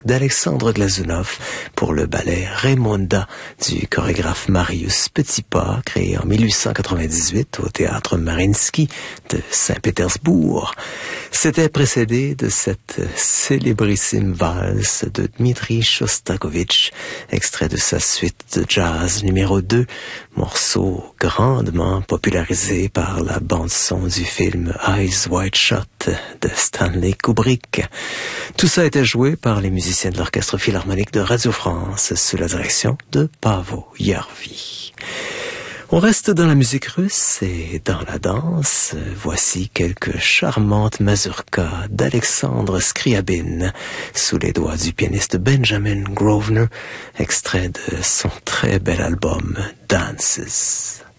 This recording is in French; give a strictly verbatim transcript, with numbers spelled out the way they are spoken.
d'Alexandre Glazunov pour le ballet Raymonda du chorégraphe Marius Petipa, créé en mille huit cent quatre-vingt-dix-huit au théâtre Mariinsky de Saint-Pétersbourg. C'était précédé de cette célébrissime valse de Dmitri Shostakovich, extrait de sa suite de jazz numéro deux, morceau grandement popularisé par la bande-son du film Eyes Wide Shut de Stanley Kubrick. Tout ça était joué par les musiciens de l'Orchestre Philharmonique de Radio France sous la direction de Paavo Järvi. On reste dans la musique russe et dans la danse. Voici quelques charmantes mazurkas d'Alexandre Scriabine sous les doigts du pianiste Benjamin Grosvenor, extrait de son très bel album Dances.